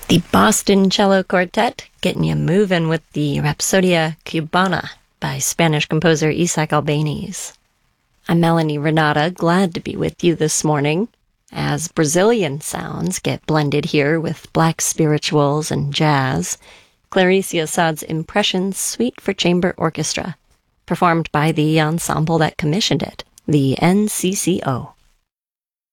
The Boston Cello Quartet, getting you moving with the Rhapsodia Cubana by Spanish composer Isaac Albéniz. I'm Melanie Renata, glad to be with you this morning, as Brazilian sounds get blended here with black spirituals and jazz. Clarice Assad's Impressions Suite for Chamber Orchestra, performed by the ensemble that commissioned it, the NCCO.